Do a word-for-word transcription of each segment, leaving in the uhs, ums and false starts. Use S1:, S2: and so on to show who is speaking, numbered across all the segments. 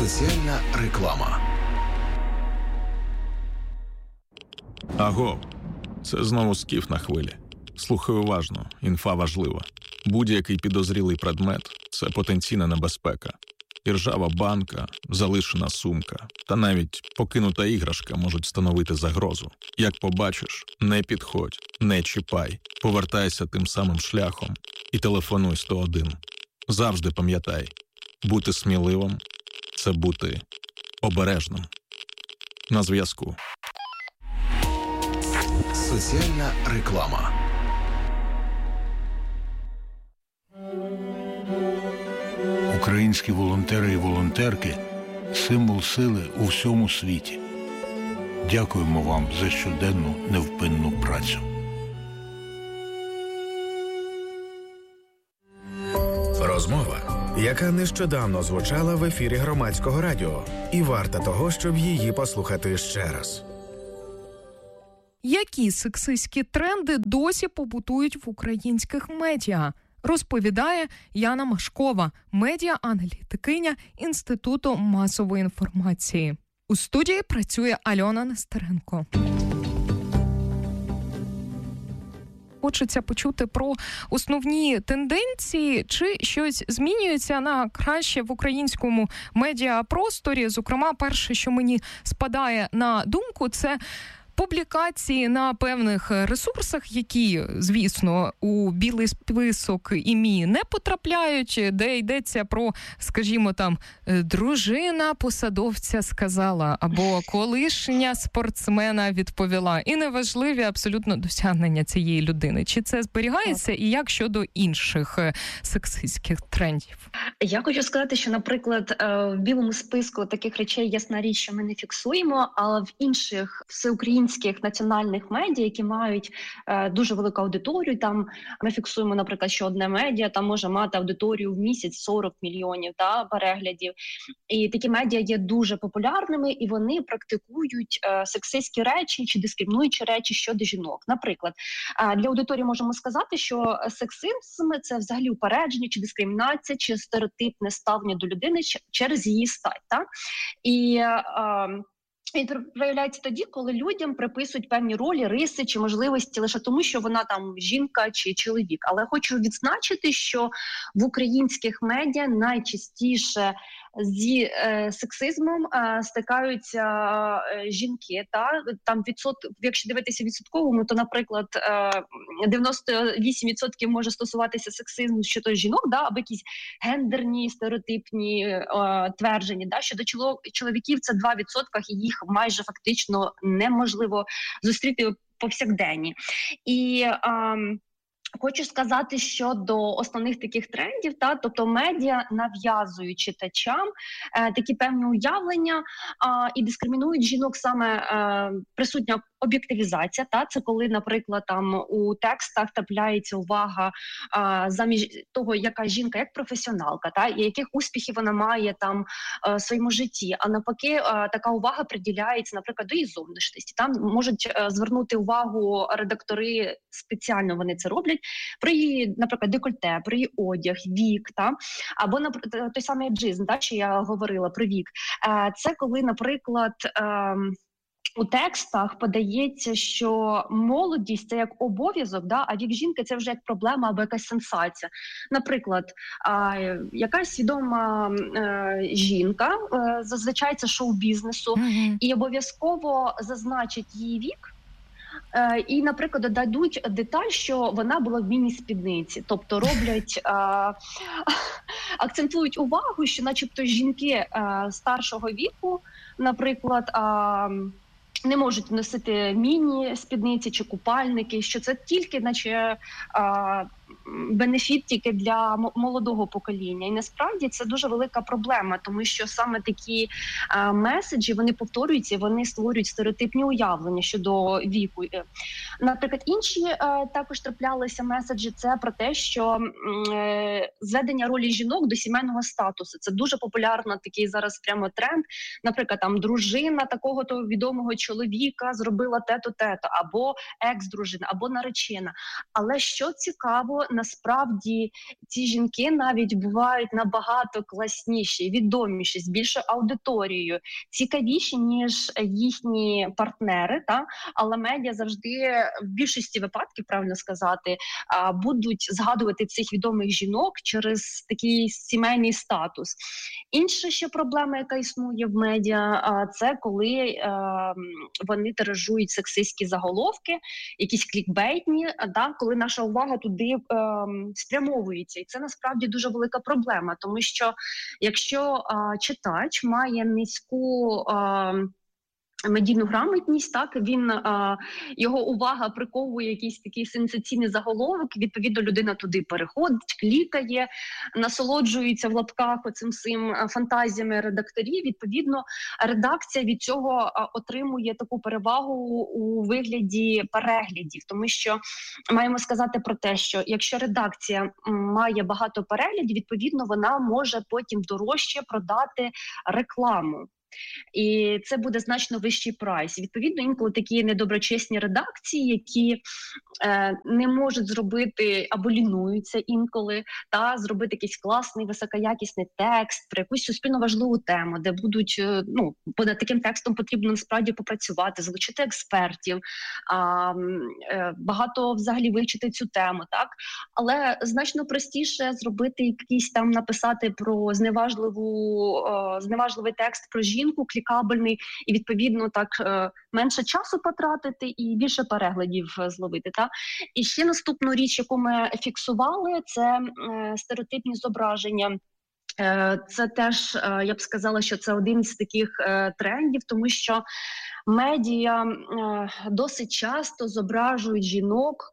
S1: Соціальна реклама.
S2: Аго, це знову Скіф на хвилі. Слухай уважно, інфа важлива. Будь-який підозрілий предмет – це потенційна небезпека. Іржава банка, залишена сумка та навіть покинута іграшка можуть становити загрозу. Як побачиш, не підходь, не чіпай, повертайся тим самим шляхом і телефонуй сто один. Завжди пам'ятай, бути сміливим – це бути обережним. На зв'язку.
S1: Соціальна реклама.
S3: Українські волонтери і волонтерки – символ сили у всьому світі. Дякуємо вам за щоденну невпинну працю.
S4: Розмова, яка нещодавно звучала в ефірі Громадського радіо, і варта того, щоб її послухати ще раз.
S5: Які сексистські тренди досі побутують в українських медіа? Розповідає Яна Машкова, медіа-аналітикиня Інституту масової інформації. У студії працює Альона Нестеренко. Хочеться почути про основні тенденції, чи щось змінюється на краще в українському медіапросторі. Зокрема, перше, що мені спадає на думку, це публікації на певних ресурсах, які, звісно, у білий список ім'ї не потрапляють, де йдеться про, скажімо, там, дружина посадовця сказала, або колишня спортсмена відповіла. І неважливі абсолютно досягнення цієї людини. Чи це зберігається і як щодо інших сексистських трендів?
S6: Я хочу сказати, що, наприклад, в білому списку таких речей, ясна річ, що ми не фіксуємо, але в інших всеукраїнських національних медіа, які мають е, дуже велику аудиторію, там ми фіксуємо, наприклад, що одне медіа там може мати аудиторію в місяць сорок мільйонів та, переглядів. І такі медіа є дуже популярними, і вони практикують е, сексистські речі чи дискримінуючі речі щодо жінок. Наприклад, е, для аудиторії можемо сказати, що сексизм – це взагалі упередження, чи дискримінація, чи стереотипне ставлення до людини через її стать. Та? І е, Він проявляється тоді, коли людям приписують певні ролі, риси чи можливості лише тому, що вона там жінка чи чоловік. Але хочу відзначити, що в українських медіа найчастіше зі е, сексизмом е, стикаються е, жінки. Та? Там відсот... Якщо дивитися відсотковому, то, наприклад, е, дев'яносто вісім відсотків може стосуватися сексизму щодо жінок, да? Або якісь гендерні, стереотипні е, твердження. Да? Щодо чоловіків це два відсотки, і їх майже фактично неможливо зустріти повсякденні. І е, хочу сказати щодо основних таких трендів, та, тобто медіа нав'язують читачам е, такі певні уявлення е, і дискримінують жінок саме е, присутня об'єктивізація, та це коли, наприклад, там у текстах трапляється увага а, замість того, яка жінка як професіоналка, та і яких успіхів вона має там а, в своєму житті. А навпаки, а, така увага приділяється, наприклад, до її зовнішності. Там можуть а, звернути увагу редактори, спеціально вони це роблять, про її, наприклад, декольте, про її одяг, вік, та або наприклад, той самий еджизм, та що я говорила про вік. А, це коли, наприклад, а, у текстах подається, що молодість – це як обов'язок, да? А вік жінки – це вже як проблема або якась сенсація. Наприклад, а, якась свідома а, жінка, а, зазвичай це шоу-бізнесу, mm-hmm. і обов'язково зазначить її вік, і, наприклад, додадуть деталь, що вона була в міні-спідниці. Тобто роблять, а, акцентують увагу, що начебто жінки а, старшого віку, наприклад, а, не можуть носити міні-спідниці чи купальники, що це тільки, наче, а, бенефіт тільки для молодого покоління. І насправді це дуже велика проблема, тому що саме такі а, меседжі, вони повторюються, вони створюють стереотипні уявлення щодо віку. Наприклад, інші а, також траплялися меседжі, це про те, що е, зведення ролі жінок до сімейного статусу. Це дуже популярно, такий зараз прямо тренд. Наприклад, там дружина такого-то відомого чоловіка зробила те-то, те-то, або екс-дружина, або наречена. Але що цікаво, насправді ці жінки навіть бувають набагато класніші, відоміші, з більшою аудиторією, цікавіші, ніж їхні партнери, та? Але медіа завжди, в більшості випадків, правильно сказати, будуть згадувати цих відомих жінок через такий сімейний статус. Інша ще проблема, яка існує в медіа, це коли вони тиражують сексистські заголовки, якісь клікбейтні, да, коли наша увага туди е, спрямовується. І це насправді дуже велика проблема, тому що якщо е, читач має низьку е, медійну грамотність, так, він, а, його увага приковує якийсь такий сенсаційний заголовок, відповідно людина туди переходить, клікає, насолоджується в лапках оцим всім фантазіями редакторів, відповідно редакція від цього а, отримує таку перевагу у вигляді переглядів, тому що маємо сказати про те, що якщо редакція має багато переглядів, відповідно вона може потім дорожче продати рекламу. І це буде значно вищий прайс. Відповідно, інколи такі недоброчесні редакції, які е, не можуть зробити або лінуються інколи, та зробити якийсь класний, високоякісний текст про якусь суспільно важливу тему, де будуть, е, ну, над таким текстом потрібно насправді попрацювати, залучити експертів, а, е, багато взагалі вивчити цю тему, так? Але значно простіше зробити якийсь там, написати про зневажливу, е, зневажливий текст про жінку, жінку, клікабельний, і відповідно так е, менше часу потратити і більше переглядів зловити. Та? І ще наступну річ, яку ми фіксували, це е, стереотипні зображення. Це теж, я б сказала, що це один з таких е, трендів, тому що медіа е, досить часто зображують жінок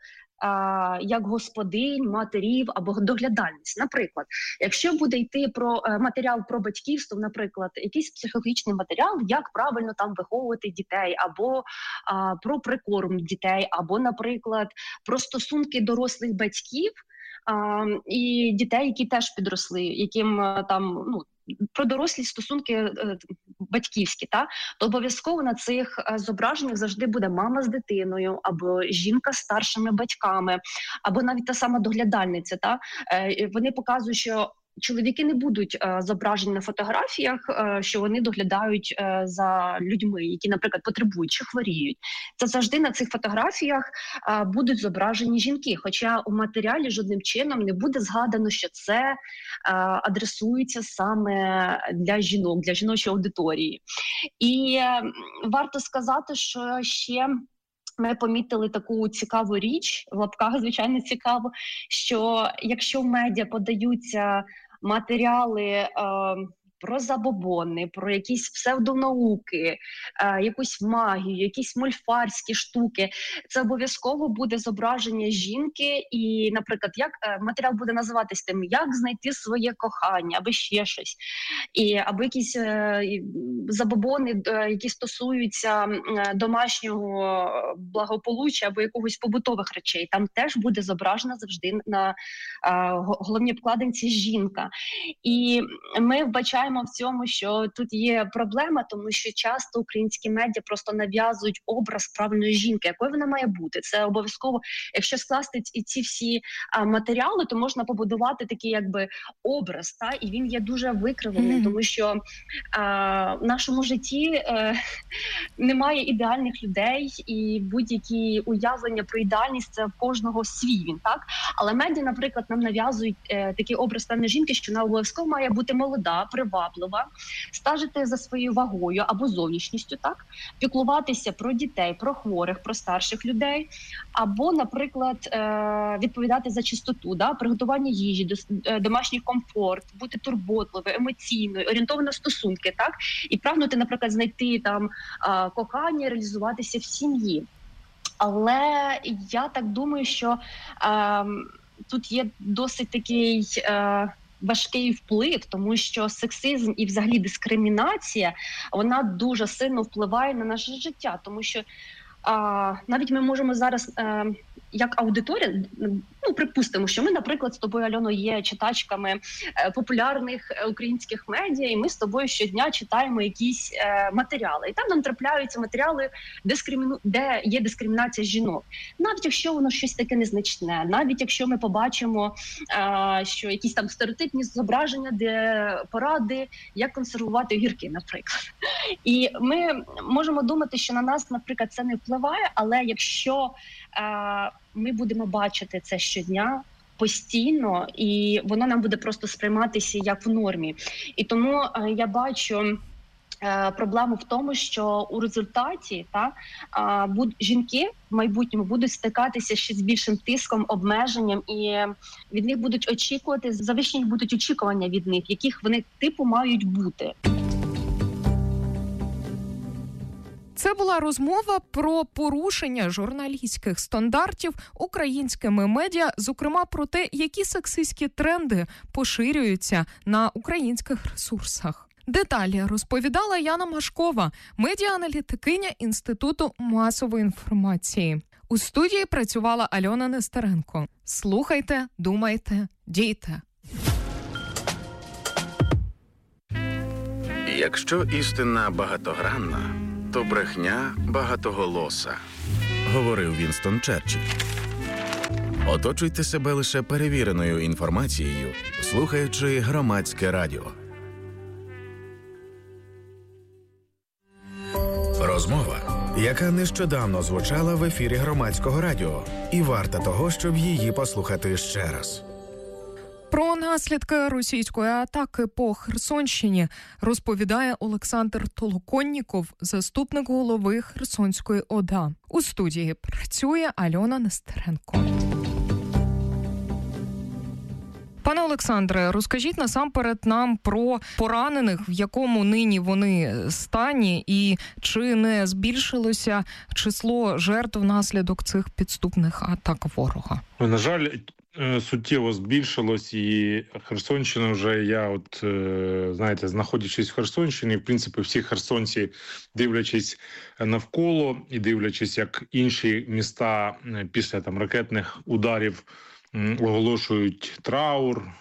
S6: як господинь, матерів або доглядальниць. Наприклад, якщо буде йти про матеріал про батьківство, наприклад, якийсь психологічний матеріал, як правильно там виховувати дітей, або а, про прикорм дітей, або, наприклад, про стосунки дорослих батьків а, і дітей, які теж підросли, яким там, ну, про дорослі стосунки е, батьківські, та? То обов'язково на цих е, зображеннях завжди буде мама з дитиною, або жінка з старшими батьками, або навіть та сама доглядальниця. Та? Е, вони показують, що чоловіки не будуть е, зображені на фотографіях, е, що вони доглядають е, за людьми, які, наприклад, потребують чи хворіють. Це завжди на цих фотографіях е, будуть зображені жінки, хоча у матеріалі жодним чином не буде згадано, що це е, адресується саме для жінок, для жіночої аудиторії. І е, варто сказати, що ще ми помітили таку цікаву річ, в лапках, звичайно, цікаво, що якщо в медіа подаються матеріали е, про забобони, про якісь псевдонауки, е, якусь магію, якісь мольфарські штуки, це обов'язково буде зображення жінки і, наприклад, як е, матеріал буде називатись тим, як знайти своє кохання, або ще щось, і, або якісь е, забобони, е, які стосуються е, домашнього благополуччя або якогось побутових речей. Там теж буде зображена завжди на е, головній обкладинці жінка. І ми вбачаємо в цьому, що тут є проблема, тому що часто українські медіа просто нав'язують образ правильної жінки, якою вона має бути. Це обов'язково, якщо скласти і ці всі а, матеріали, то можна побудувати такий якби образ, та, і він є дуже викривлений, mm-hmm. тому що а, в нашому житті е, немає ідеальних людей, і будь-які уявлення про ідеальність це в кожного свій він, так? Але медіа, наприклад, нам нав'язують е, такий образ певної жінки, що вона обов'язково має бути молода, приваблива, стежити за своєю вагою або зовнішністю, так, піклуватися про дітей, про хворих, про старших людей, або, наприклад, відповідати за чистоту, да, приготування їжі, домашній комфорт, бути турботливою, емоційною, орієнтовано на стосунки, так, і прагнути, наприклад, знайти там кохання, реалізуватися в сім'ї. Але я так думаю, що е, тут є досить такий е, важкий вплив, тому що сексизм і взагалі дискримінація, вона дуже сильно впливає на наше життя, тому що а, навіть ми можемо зараз е, як аудиторія, ну, припустимо, що ми, наприклад, з тобою, Альоно, є читачками е, популярних українських медіа, і ми з тобою щодня читаємо якісь е, матеріали. І там нам трапляються матеріали, дискриміну... де є дискримінація жінок. Навіть якщо воно щось таке незначне, навіть якщо ми побачимо, е, що якісь там стереотипні зображення, де поради, як консервувати огірки, наприклад. І ми можемо думати, що на нас, наприклад, це не впливає, але якщо е, ми будемо бачити це щодня, постійно, і воно нам буде просто сприйматися як в нормі. І тому е, я бачу е, проблему в тому, що у результаті та, е, буд, жінки в майбутньому будуть стикатися ще з більшим тиском, обмеженням, і від них будуть очікувати, завищені будуть очікування від них, яких вони типу мають бути.
S5: Це була розмова про порушення журналістських стандартів українськими медіа, зокрема про те, які сексистські тренди поширюються на українських ресурсах. Деталі розповідала Яна Машкова, медіа-аналітикиня Інституту масової інформації. У студії працювала Альона Нестеренко. Слухайте, думайте, дійте.
S4: Якщо істина багатогранна, то брехня багатоголоса, говорив Вінстон Черчилль. Оточуйте себе лише перевіреною інформацією, слухаючи Громадське радіо. Розмова, яка нещодавно звучала в ефірі Громадського радіо, і варта того, щоб її послухати ще раз.
S5: Про наслідки російської атаки по Херсонщині розповідає Олександр Толоконніков, заступник голови Херсонської ОДА. У студії працює Альона Нестеренко. Пане Олександре, розкажіть насамперед нам про поранених, в якому нині вони стані, і чи не збільшилося число жертв внаслідок цих підступних атак ворога?
S7: На жаль, суттєво збільшилось, і Херсонщина вже, я от, знаєте, знаходячись в Херсонщині, в принципі, всі херсонці, дивлячись навколо і дивлячись, як інші міста після там ракетних ударів оголошують траур е-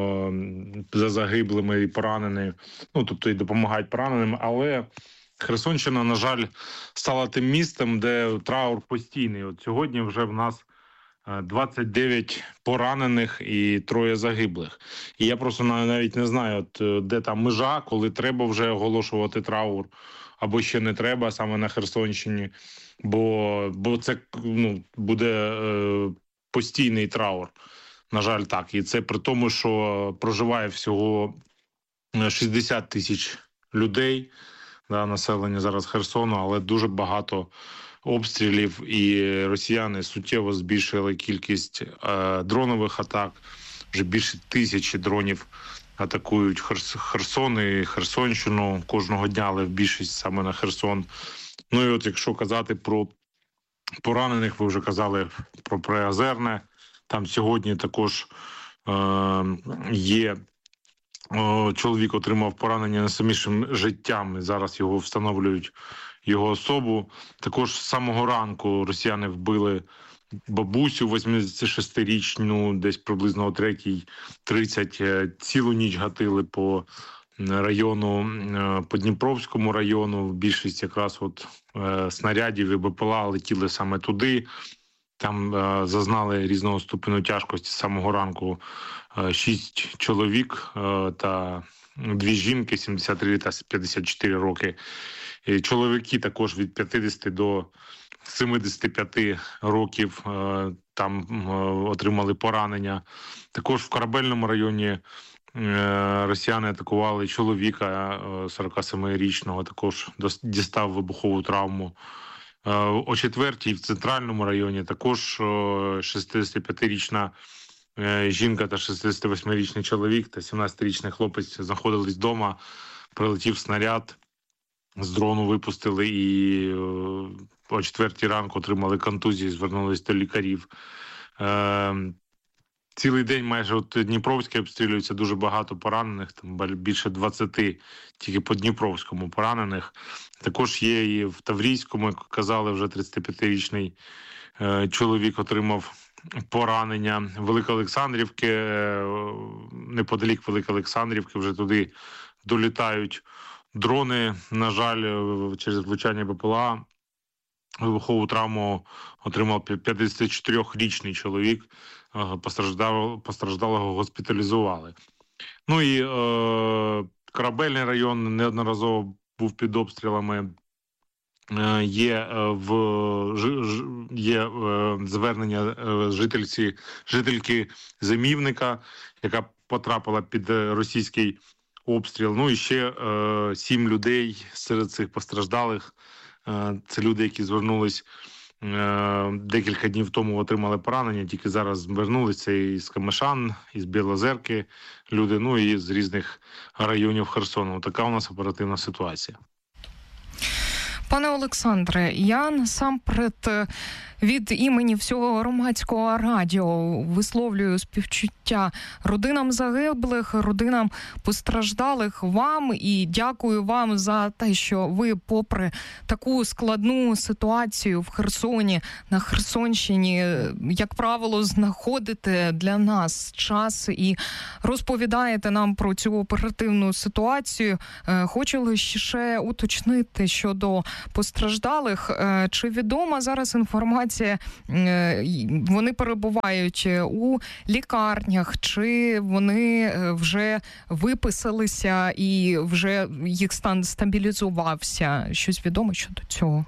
S7: за загиблими і пораненими, ну, тобто і допомагають пораненим, але Херсонщина, на жаль, стала тим містом, де траур постійний. От сьогодні вже в нас двадцять дев'ять поранених і троє загиблих. І я просто навіть не знаю, от, де там межа, коли треба вже оголошувати траур, або ще не треба саме на Херсонщині, бо, бо це ну, буде е, постійний траур. На жаль, так. І це при тому, що проживає всього шістдесят тисяч людей, да, населення зараз Херсону, але дуже багато обстрілів, і росіяни суттєво збільшили кількість е, дронових атак. Вже більше тисячі дронів атакують Херсон і Херсонщину кожного дня, але в більшість саме на Херсон. Ну і от якщо казати про поранених, ви вже казали про Приозерне. Там сьогодні також е, є е, чоловік отримав поранення несумісним життям. Зараз його встановлюють, його особу. Також з самого ранку росіяни вбили бабусю вісімдесятишестирічну, десь приблизно о третій тридцять. Цілу ніч гатили по району, по Дніпровському району. Більшість якраз от снарядів і БПЛА летіли саме туди. Там е, зазнали різного ступеню тяжкості з самого ранку е, шість чоловік е, та дві жінки, сімдесят три та п'ятдесят чотири роки. І чоловіки також від п'ятдесят до сімдесят п'ять років е, там е, отримали поранення. Також в Корабельному районі е, росіяни атакували чоловіка е, сорокасемирічного, також дістав вибухову травму. О четвертій в Центральному районі також шістдесятип'ятирічна жінка та шістдесятивосьмирічний чоловік та сімнадцятирічний хлопець знаходились вдома, прилетів снаряд, з дрону випустили і о четвертій ранку отримали контузії, звернулись до лікарів. Цілий день майже от Дніпровське обстрілюється, дуже багато поранених, там більше двадцяти тільки по Дніпровському поранених. Також є і в Таврійському, як казали, вже тридцятип'ятирічний чоловік отримав поранення. Великоолександрівки, неподалік Великоолександрівки, вже туди долітають дрони. На жаль, через влучання БПЛА вибухову травму отримав п'ятдесятичотирирічний чоловік, постраждав, постраждалого госпіталізували. Ну і е, Корабельний район неодноразово був під обстрілами. Е, є в є е, звернення жительці, жительки Зимівника, яка потрапила під російський обстріл. Ну і ще е, сім людей серед цих постраждалих. Е, це люди, які звернулись е, декілька днів тому, отримали поранення, тільки зараз звернулися із Камишан, із Білозерки люди, ну і з різних районів Херсону. Така у нас оперативна ситуація.
S5: Пане Олександре, я насамперед від імені всього громадського радіо висловлюю співчуття родинам загиблих, родинам постраждалих, вам, і дякую вам за те, що ви, попри таку складну ситуацію в Херсоні, на Херсонщині, як правило, знаходите для нас час і розповідаєте нам про цю оперативну ситуацію. Хочу лише уточнити щодо постраждалих. Чи відома зараз інформація, вони перебувають у лікарнях, чи вони вже виписалися і вже їх стан стабілізувався? Щось відомо щодо цього?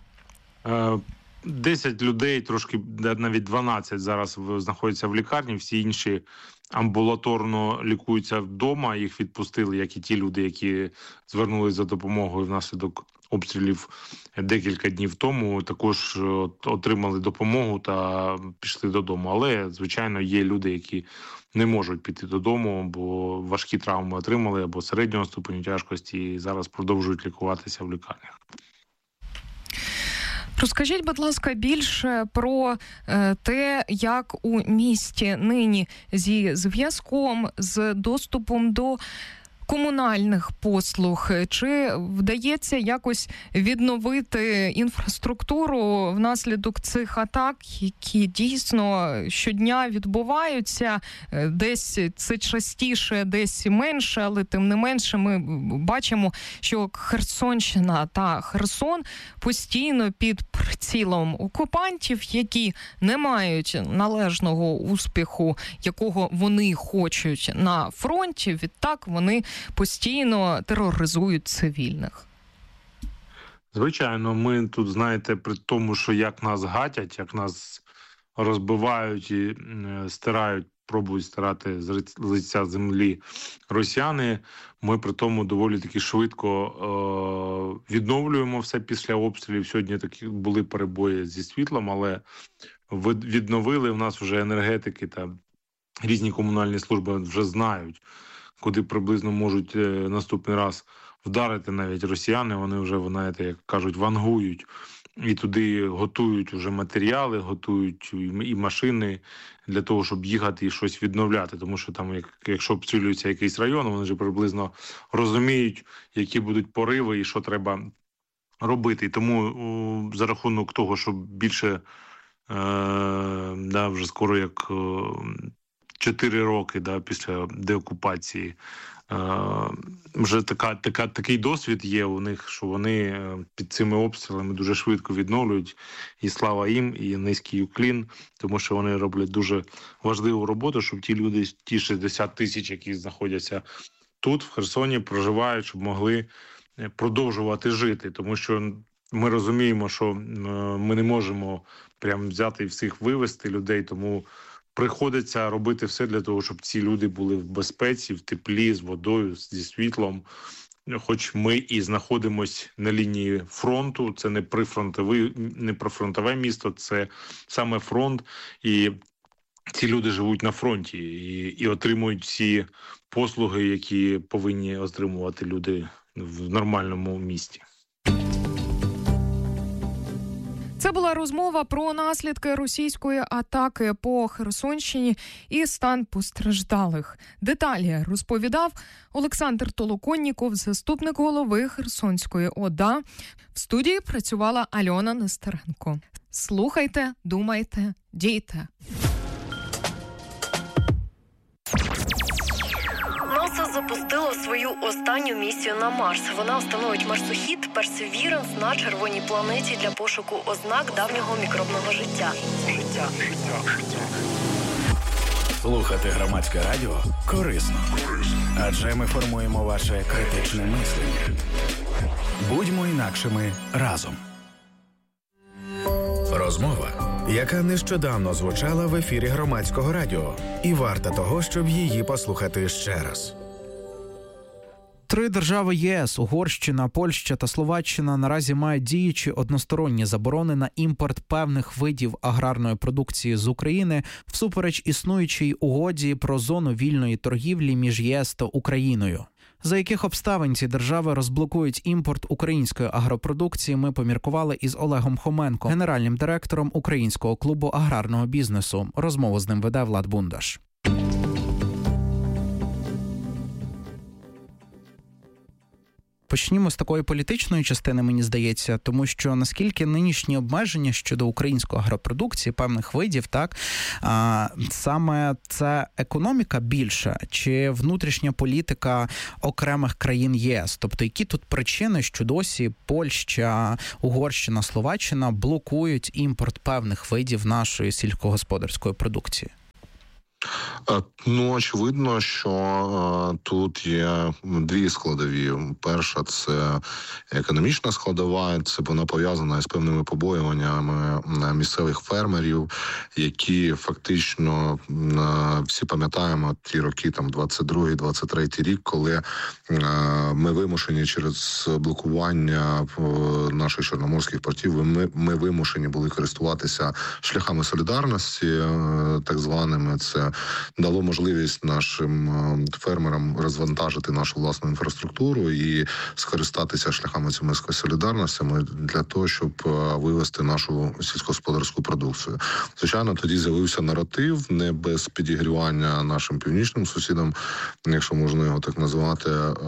S7: Десять людей, трошки навіть дванадцять зараз знаходяться в лікарні, всі інші амбулаторно лікуються вдома, їх відпустили, як і ті люди, які звернулись за допомогою внаслідок обстрілів декілька днів тому, також отримали допомогу та пішли додому. Але, звичайно, є люди, які не можуть піти додому, бо важкі травми отримали або середнього ступеню тяжкості і зараз продовжують лікуватися в лікарнях.
S5: Розкажіть, будь ласка, більше про е, те, як у місті нині зі зв'язком, з доступом до комунальних послуг. Чи вдається якось відновити інфраструктуру внаслідок цих атак, які дійсно щодня відбуваються? Десь це частіше, десь менше, але тим не менше ми бачимо, що Херсонщина та Херсон постійно під прицілом окупантів, які не мають належного успіху, якого вони хочуть на фронті. Відтак вони постійно тероризують цивільних.
S7: Звичайно, ми тут, знаєте, при тому, що як нас гатять, як нас розбивають і стирають, пробують стирати з лиця землі росіяни, ми при тому доволі таки швидко е- відновлюємо все після обстрілів. Сьогодні такі були перебої зі світлом, але відновили. У нас вже енергетики та різні комунальні служби вже знають, куди приблизно можуть наступний раз вдарити навіть росіяни. Вони вже, знаєте, як кажуть, вангують. І туди готують вже матеріали, готують і машини для того, щоб їхати і щось відновляти. Тому що там, як, якщо обстрілюється якийсь район, вони вже приблизно розуміють, які будуть пориви і що треба робити. І тому о, за рахунок того, що більше, е, да, вже скоро як чотири роки, да, після деокупації, вже така, така, такий досвід є у них, що вони під цими обстрілами дуже швидко відновлюють. І слава їм, і низький уклін, тому що вони роблять дуже важливу роботу, щоб ті люди, ті шістдесят тисяч, які знаходяться тут, в Херсоні, проживають, щоб могли продовжувати жити. Тому що ми розуміємо, що ми не можемо прям взяти і всіх вивезти людей, тому приходиться робити все для того, щоб ці люди були в безпеці, в теплі, з водою, зі світлом. Хоч ми і знаходимося на лінії фронту, це не прифронтове, не прифронтове місто, це саме фронт. І ці люди живуть на фронті і, і отримують всі послуги, які повинні отримувати люди в нормальному місті.
S5: Це була розмова про наслідки російської атаки по Херсонщині і стан постраждалих. Деталі розповідав Олександр Толоконніков, заступник голови Херсонської ОДА. В студії працювала Альона Нестеренко. Слухайте, думайте, дійте.
S8: НАСА запустило свою останню місію на Марс. Вона встановить марсохід Perseverance на червоній планеті для пошуку ознак давнього мікробного життя. Життя.
S4: Слухати громадське радіо корисно. Адже ми формуємо ваше критичне мислення. Будьмо інакшими разом. Розмова, яка нещодавно звучала в ефірі громадського радіо. І варта того, щоб її послухати ще раз.
S9: Три держави ЄС – Угорщина, Польща та Словаччина – наразі мають діючі односторонні заборони на імпорт певних видів аграрної продукції з України всупереч існуючій угоді про зону вільної торгівлі між ЄС та Україною. За яких обставин ці держави розблокують імпорт української агропродукції, ми поміркували із Олегом Хоменко, генеральним директором Українського клубу аграрного бізнесу. Розмову з ним веде Влад Бундаш. Почнімо з такої політичної частини, мені здається, тому що наскільки нинішні обмеження щодо української агропродукції, певних видів, так, а, саме це економіка більша чи внутрішня політика окремих країн ЄС? Тобто, які тут причини, що досі Польща, Угорщина, Словаччина блокують імпорт певних видів нашої сільськогосподарської продукції?
S10: Ну, очевидно, що е, тут є дві складові. Перша – це економічна складова, це вона пов'язана з певними побоюваннями місцевих фермерів, які фактично, е, всі пам'ятаємо ті роки, там, двадцять другий - двадцять третій рік, коли е, ми вимушені через блокування е, наших чорноморських портів, ми, ми вимушені були користуватися шляхами солідарності, е, так званими. Це дало можливість нашим фермерам розвантажити нашу власну інфраструктуру і скористатися шляхами цієї солідарності для того, щоб вивести нашу сільськогосподарську продукцію. Звичайно, тоді з'явився наратив, не без підігрівання нашим північним сусідам, якщо можна його так назвати,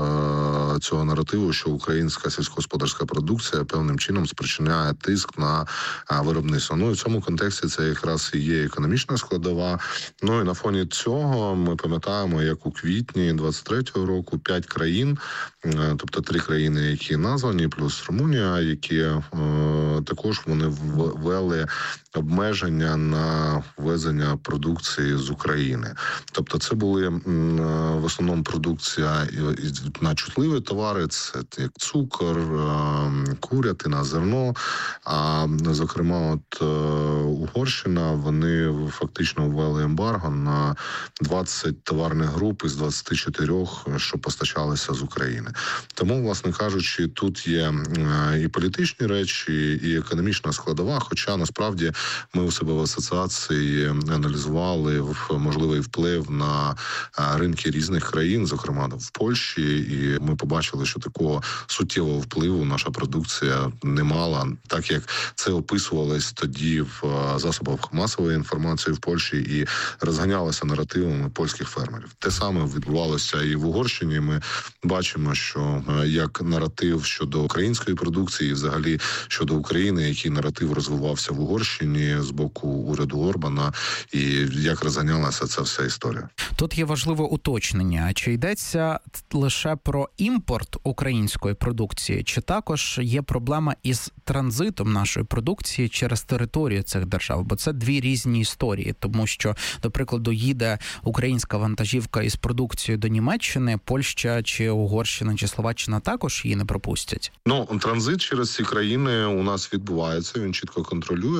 S10: цього наративу, що українська сільськогосподарська продукція певним чином спричиняє тиск на виробництво. Ну і в цьому контексті це якраз і є економічна складова. Ну і на фоні цього ми пам'ятаємо, як у квітні двадцять третього року п'ять країн, тобто три країни, які названі, плюс Румунія, які е, також вони ввели обмеження на ввезення продукції з України. Тобто це були в основному продукція на чутливі товари, це як цукор, курятина, зерно. А зокрема, от Угорщина, вони фактично ввели ембарго на двадцять товарних груп із двадцяти чотирьох, що постачалися з України. Тому, власне кажучи, тут є і політичні речі, і економічна складова, хоча насправді ми у себе в асоціації аналізували можливий вплив на ринки різних країн, зокрема в Польщі, і ми побачили, що такого суттєвого впливу наша продукція не мала, так як це описувалось тоді в засобах масової інформації в Польщі і розганялося наративами польських фермерів. Те саме відбувалося і в Угорщині. Ми бачимо, що як наратив щодо української продукції, і взагалі щодо України, який наратив розвивався в Угорщині з боку уряду Орбана, і як розганялася ця вся історія.
S9: Тут є важливе уточнення. Чи йдеться лише про імпорт української продукції, чи також є проблема із транзитом нашої продукції через територію цих держав? Бо це дві різні історії, тому що, до прикладу, їде українська вантажівка із продукцією до Німеччини, Польща чи Угорщина чи Словаччина також її не пропустять?
S10: Ну, транзит через ці країни у нас відбувається, він чітко контролюється, але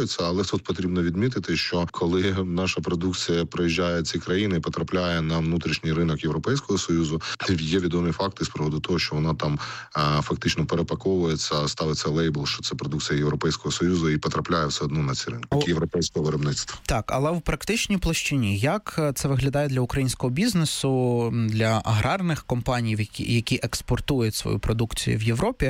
S10: Але тут потрібно відмітити, що коли наша продукція проїжджає ці країни і потрапляє на внутрішній ринок Європейського Союзу, є відомі факти з приводу того, що вона там а, фактично перепаковується, ставиться лейбл, що це продукція Європейського Союзу і потрапляє все одно на ці ринки О, європейського виробництва.
S9: Так, але в практичній площині, як це виглядає для українського бізнесу, для аграрних компаній, які, які експортують свою продукцію в Європі,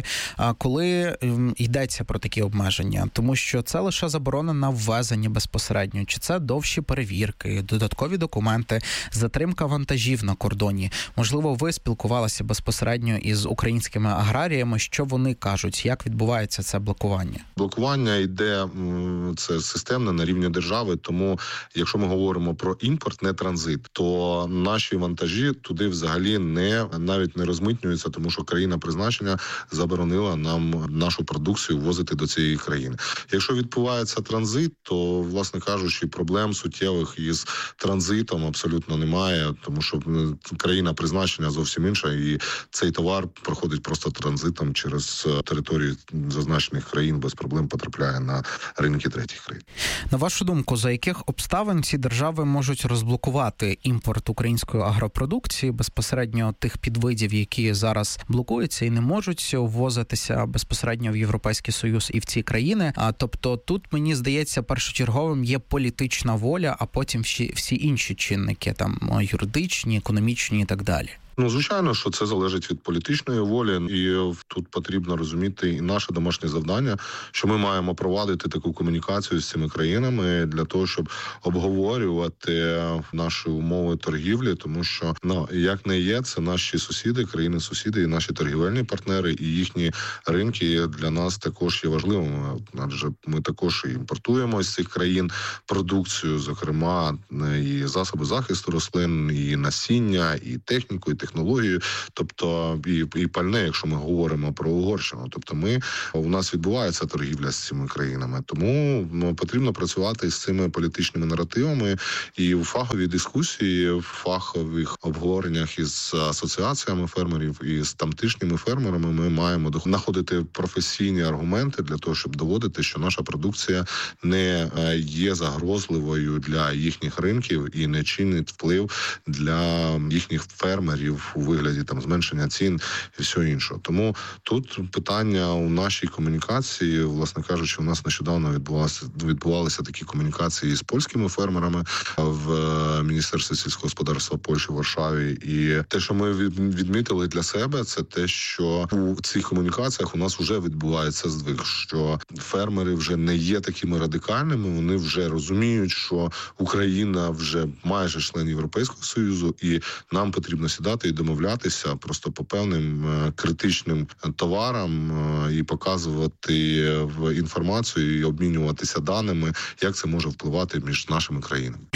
S9: коли йдеться про такі обмеження? Тому що це лише заборона на ввезення безпосередньо, чи це довші перевірки, додаткові документи, затримка вантажів на кордоні. Можливо, ви спілкувалися безпосередньо із українськими аграріями, що вони кажуть, як відбувається це блокування?
S10: Блокування йде, це системне на рівні держави, тому якщо ми говоримо про імпорт, не транзит, то наші вантажі туди взагалі не навіть не розмитнюються, тому що країна призначення заборонила нам нашу продукцію ввозити до цієї країни. Якщо відбувається транзит, то, власне кажучи, проблем суттєвих із транзитом абсолютно немає, тому що країна призначення зовсім інша, і цей товар проходить просто транзитом через територію зазначених країн, без проблем потрапляє на ринки третіх країн.
S9: На вашу думку, за яких обставин ці держави можуть розблокувати імпорт української агропродукції, безпосередньо тих підвидів, які зараз блокуються і не можуть ввозитися безпосередньо в Європейський Союз і в ці країни? А тобто тут, мені здається, першочерговим є політична воля, а потім всі, всі інші чинники, там юридичні, економічні і так далі.
S10: Ну, звичайно, що це залежить від політичної волі, і тут потрібно розуміти і наше домашнє завдання, що ми маємо провадити таку комунікацію з цими країнами для того, щоб обговорювати наші умови торгівлі, тому що, ну, як не є, це наші сусіди, країни-сусіди і наші торгівельні партнери, і їхні ринки для нас також є важливими, адже ми також імпортуємо з цих країн продукцію, зокрема, і засоби захисту рослин, і насіння, і техніку, і технологію, тобто і, і пальне, якщо ми говоримо про Угорщину. Тобто ми, у нас відбувається торгівля з цими країнами, тому ну, потрібно працювати з цими політичними наративами і у фаховій дискусії, в фахових обговореннях із асоціаціями фермерів і з тамтешніми фермерами ми маємо знаходити професійні аргументи для того, щоб доводити, що наша продукція не є загрозливою для їхніх ринків і не чинить вплив для їхніх фермерів у вигляді там зменшення цін і все інше. Тому тут питання у нашій комунікації, власне кажучи, у нас нещодавно відбувалися відбувалися такі комунікації з польськими фермерами в Міністерстві сільського господарства Польщі в Варшаві. І те, що ми відмітили для себе, це те, що у цих комунікаціях у нас вже відбувається здвиг, що фермери вже не є такими радикальними, вони вже розуміють, що Україна вже майже член Європейського Союзу, і нам потрібно сідати і домовлятися просто по певним критичним товарам і показувати в інформацію і обмінюватися даними, як це може впливати між нашими країнами.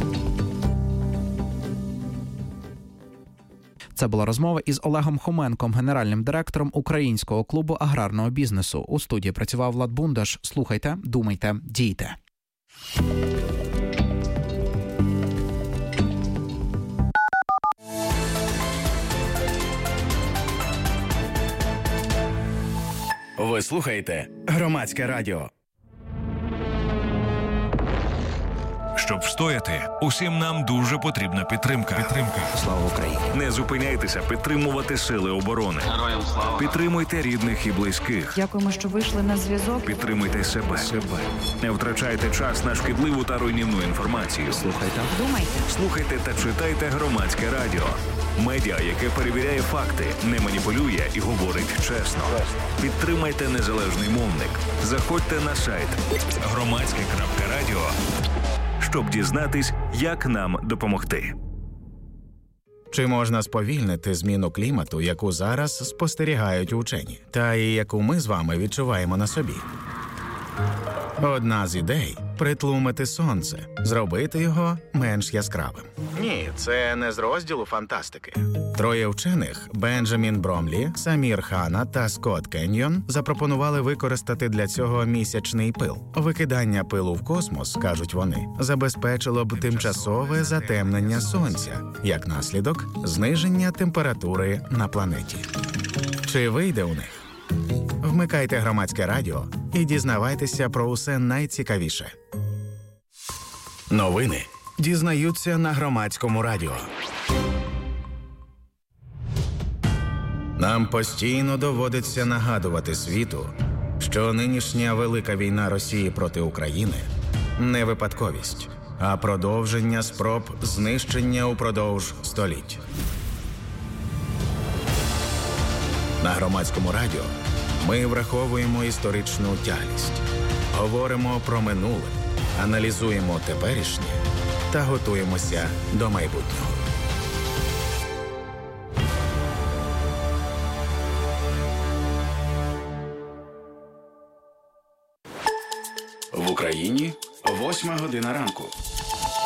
S9: Це була розмова із Олегом Хоменком, генеральним директором Українського клубу аграрного бізнесу. У студії працював Влад Бундаш. Слухайте, думайте, дійте.
S4: Ви слухаєте Громадське радіо.
S11: Щоб встояти, усім нам дуже потрібна підтримка. Підтримка.
S9: Слава Україні!
S11: Не зупиняйтеся підтримувати сили оборони.
S12: Героям слава!
S11: Підтримуйте рідних і близьких.
S13: Дякуємо, що вийшли на зв'язок.
S11: Підтримуйте себе. себе. Не втрачайте час на шкідливу та руйнівну інформацію.
S9: Слухайте.
S13: Думайте.
S11: Слухайте та читайте Громадське радіо. Медіа, яке перевіряє факти, не маніпулює і говорить чесно. Підтримайте незалежний мовник. Заходьте на сайт громадське крапка радіо, щоб дізнатись, як нам допомогти.
S4: Чи можна сповільнити зміну клімату, яку зараз спостерігають учені, та і яку ми з вами відчуваємо на собі? Одна з ідей – притлумити сонце, зробити його менш яскравим. Ні, це не з розділу фантастики. Троє вчених – Бенджамін Бромлі, Самір Хана та Скотт Кеньйон – запропонували використати для цього місячний пил. Викидання пилу в космос, кажуть вони, забезпечило б тимчасове затемнення сонця, як наслідок – зниження температури на планеті. Чи вийде у них? Вмикайте Громадське радіо і дізнавайтеся про усе найцікавіше. Новини дізнаються на Громадському радіо. Нам постійно доводиться нагадувати світу, що нинішня велика війна Росії проти України – не випадковість, а продовження спроб знищення упродовж століть. На Громадському радіо ми враховуємо історичну тяглість, говоримо про минуле, аналізуємо теперішнє та готуємося до майбутнього. В Україні восьма година ранку.